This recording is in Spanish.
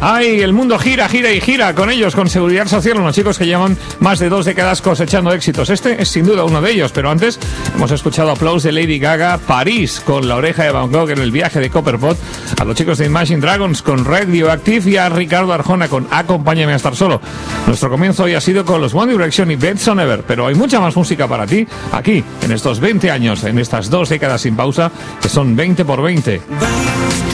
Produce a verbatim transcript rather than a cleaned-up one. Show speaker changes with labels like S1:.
S1: Ay, el mundo gira, gira y gira con ellos, con Seguridad Social, unos chicos que llevan más de dos décadas cosechando éxitos. Este es sin duda uno de ellos, pero antes hemos escuchado Applause de Lady Gaga, París con La Oreja de Van Gogh en El Viaje de Copperpot, a los chicos de Imagine Dragons con Radioactive y a Ricardo Arjona con Acompáñame a estar solo. Nuestro comienzo hoy ha sido con los One Direction y Beds on Ever, pero hay mucha más música para ti aquí, en estos veinte años, en estas dos décadas sin pausa, que son veinte por veinte.